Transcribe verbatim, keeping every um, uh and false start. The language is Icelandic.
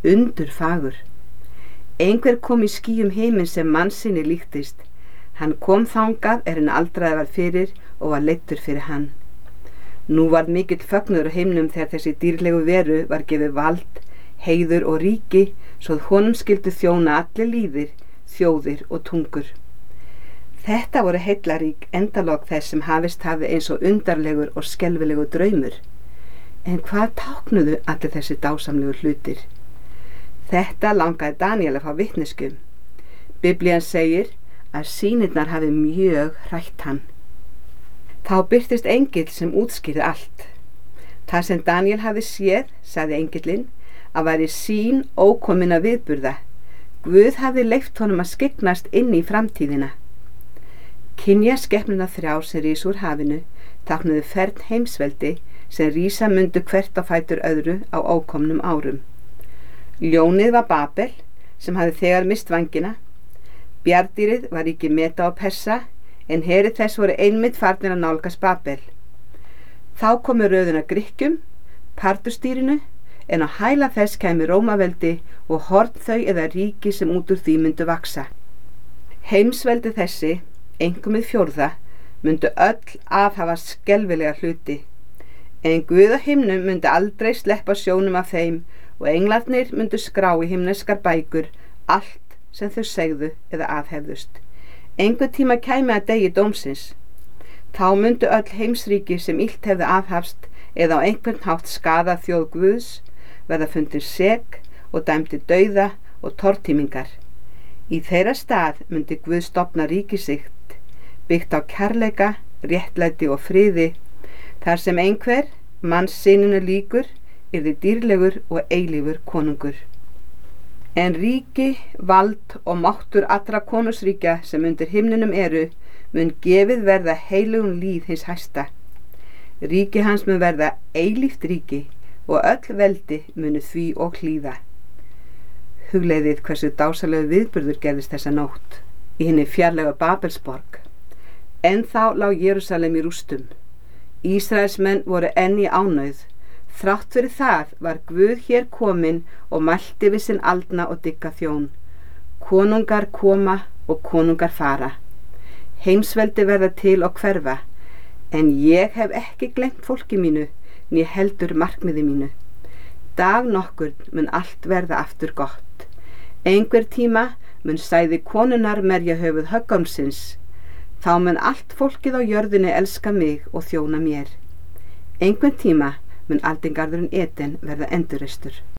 undurfagur. Einhver kom í skýjum heiminn sem mannssyni líktist. Hann kom þangað er hann aldraði var fyrir og var leiddur fyrir hann. Nú varð mikill fögnuður á heimnum þegar þessi dýrlegu veru var gefið vald, heiður og ríki, svo að honum skyldu þjóna allir líðir, þjóðir og tungur. Þetta voru heillarík endalok þess sem hafist hafi eins og undarlegur og skelfilegu draumur. En hvað táknuðu allir þessi dásamlegu hlutir? Þetta langaði Daníel að fá vitneskju. Biblían segir að sýnirnar hafi mjög hrætt hann. Þá birtist engill sem útskýrði allt. Það sem Daníel hafi séð, sagði engillinn, að væri sýn ókominna viðburða. Guð hafi leyft honum að skyggnast inn í framtíðina. Kynja skepnuna þrjár sem rís úr hafinu táknuðu fern heimsveldi sem rísa mundu hvert á fætur öðru á ókomnum árum. Ljónið var Babel sem hafði þegar mist vængina. Bjarndýrið var ríki Meda og Persa en heri þess voru einmitt farnir að nálgast Babel. Þá komu röðuna Grikkjum, Pardustýrinu, en á hæla þess kæmi Rómaveldi og horn þau eða ríki sem út úr því myndu vaksa. Heimsveldi þessi, einkum við fjórða, myndu öll afhafa skelfilega hluti, en Guð á himnum myndi aldrei sleppa sjónum af þeim og englarnir myndu skrá í himneskar bækur allt sem þau segðu eða afhefðust. Einhver tíma kæmi að degi dómsins. Þá myndu öll heimsríki sem illt hefðu afhafst eða á einhvern hátt skada þjóð Guðs verða fundin sek og dæmdi dauða og tortímingar. Í þeirra stað myndi Guð stofna ríki sitt, byggt á kærleika, réttlæti og friði, þar sem einhver, mannssyninu líkur, yrði dýrlegur og eilífur konungur. En ríki, vald og máttur allra konungsríkja sem undir himninum eru, mun gefið verða heilugum líð hins hæsta. Ríki hans mun verða eilíft ríki og öll veldi munu því og hlýða. Hugleiðið hversu dásalegu viðburður gerðist þessa nótt í hinni fjarlægu Babelsborg. En þá lá Jerúsalem í rústum. Ísraelsmenn voru enn í ánauð. Þrátt fyrir það var Guð hér kominn og mælti við sinn aldna og digga þjón. Konungar koma og konungar fara. Heimsveldi verða til og hverfa, en ég hef ekki gleymt fólki mínu, né heldur markmiði mínu. Dag nokkurn mun allt verða aftur gott. Einhver tíma mun sæði konunnar merja höfuð höggormsins. Þá mun allt fólkið á jörðinni elska mig og þjóna mér. Einhvern tíma mun aldingarðurinn Eden verða endurreistur.